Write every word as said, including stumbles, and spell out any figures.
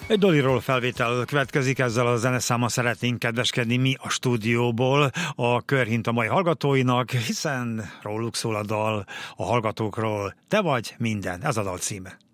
Egy Doliról felvétel következik, ezzel a zeneszámmal szeretnénk kedveskedni mi a stúdióból a Körhint a mai hallgatóinak, hiszen róluk szól a dal, a hallgatókról. Te vagy minden, ez a dal címe.